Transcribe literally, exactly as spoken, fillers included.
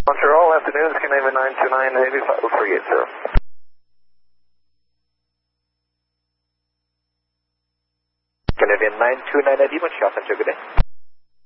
Montreal, afternoon, Canadian nine two nine, Navy five three eight zero. Canadian nine two nine, Navy, Montreal, Center, good day.